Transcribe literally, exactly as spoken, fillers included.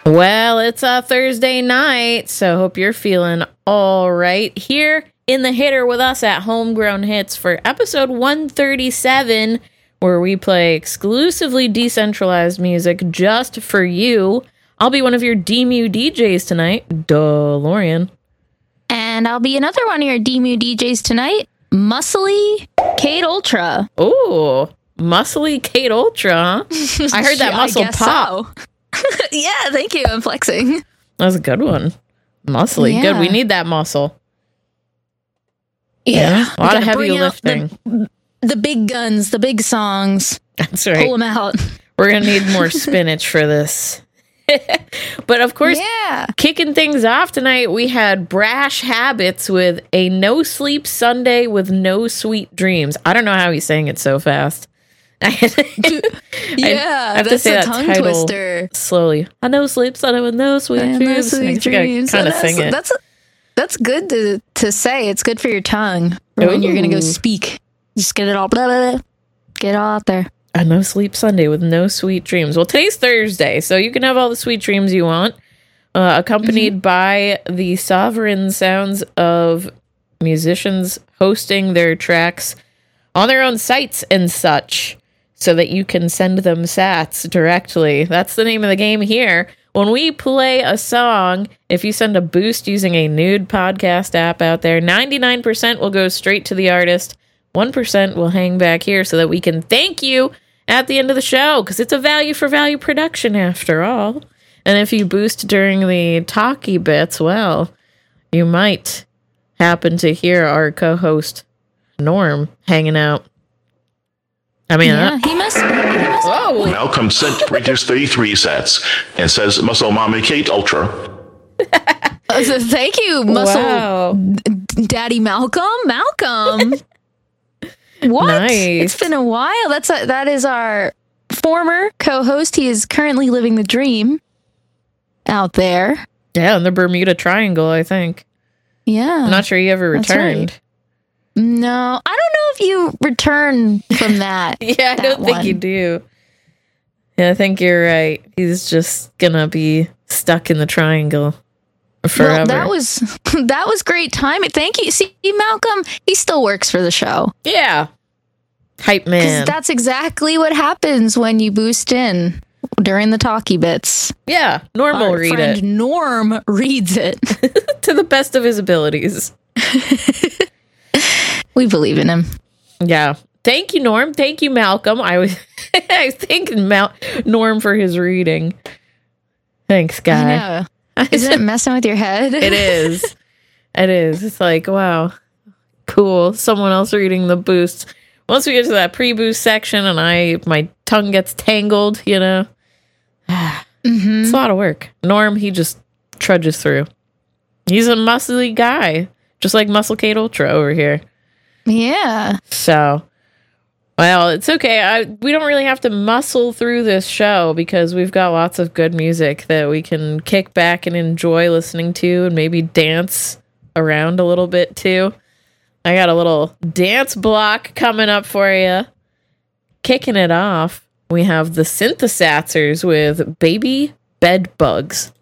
Well, it's a Thursday night, so hope you're feeling all right. Here in the hitter with us at Homegrown Hits for episode one thirty-seven, where we play exclusively decentralized music just for you. I'll be one of your D M U D Js tonight, DeLorean. And I'll be another one of your D M U D Js tonight, Muscly Kate Ultra. Ooh, Muscly Kate Ultra, huh? I heard that muscle pop. So. Yeah, thank you. I'm flexing. That was a good one. Muscly. Yeah. Good. We need that muscle. Yeah. yeah. A lot of heavy lifting. The, the big guns, the big songs. That's right. Pull them out. We're going to need more spinach for this. But of course, yeah. Kicking things off tonight, we had Brash Habits with a No Sleep Sunday with No Sweet Dreams. I don't know how he's saying it so fast. I yeah, I have that's to say a that tongue title twister. Slowly. I know sleep Sunday with no sweet yeah, dreams. No sweet dreams. Kind of so sing it. That's a, that's good to to say. It's good for your tongue for when you're gonna go speak. Just get it all blah, blah, blah. Get it all out there. A no sleep Sunday with no sweet dreams. Well, today's Thursday, so you can have all the sweet dreams you want, uh, accompanied mm-hmm. by the sovereign sounds of musicians hosting their tracks on their own sites and such, so that you can send them sats directly. That's the name of the game here. When we play a song, if you send a boost using a nude podcast app out there, ninety-nine percent will go straight to the artist. one percent will hang back here so that we can thank you at the end of the show, because it's a value for value production after all. And if you boost during the talky bits, well, you might happen to hear our co-host Norm hanging out. I mean, yeah, uh, he must. He must whoa. Malcolm sent Bridges thirty-three sets and says Muscle Mommy Kate Ultra. uh, so thank you, Muscle wow. D- Daddy Malcolm. Malcolm. What? Nice. It's been a while. That's a, that is our former co-host. He is currently living the dream out there. Yeah, in the Bermuda Triangle, I think. Yeah. I'm not sure he ever returned. Right. No, I don't know if you return from that. yeah, I that don't one. think you do. Yeah, I think you're right. He's just gonna be stuck in the triangle forever. Well, that was that was great timing. Thank you. See, Malcolm, he still works for the show. Yeah. Hype man. That's exactly what happens when you boost in during the talky bits. Yeah, Norm will read friend it. Norm reads it. To the best of his abilities. We believe in him. Yeah. Thank you, Norm. Thank you, Malcolm. I was I was thanking Mal- Norm for his reading. Thanks, guy. I know. Isn't it messing with your head? It is. It is. It's like, wow, cool. Someone else reading the boost. Once we get to that pre-boost section and I my tongue gets tangled, you know, mm-hmm. it's a lot of work. Norm, he just trudges through. He's a muscly guy, just like Muscle Kate Ultra over here. Yeah. So, well, it's okay. I we don't really have to muscle through this show because we've got lots of good music that we can kick back and enjoy listening to and maybe dance around a little bit too. I got a little dance block coming up for you. Kicking it off, we have the Synthesizers with Baby Bed Bugs.